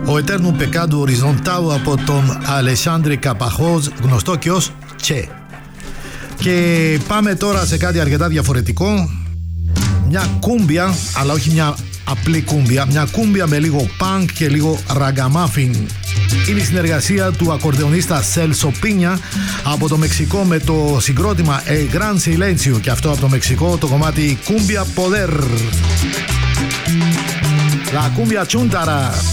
Ο Eterno Pecado Horizontal από τον Alexandre Capajos, γνωστό και ως Che. Και πάμε τώρα σε κάτι αρκετά διαφορετικό. Μια κούμπια, αλλά όχι μια απλή κούμπια, μια κούμπια με λίγο punk και λίγο ragamuffin. Είναι η συνεργασία του ακορδεονίστα Celso Piña από το Μεξικό με το συγκρότημα El Gran Silencio, και αυτό από το Μεξικό το κομμάτι Cumbia Poder. La cumbia chuntara.